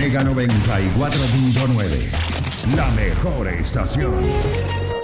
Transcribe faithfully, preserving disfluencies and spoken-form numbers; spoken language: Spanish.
Mega noventa y cuatro punto nueve. La mejor estación.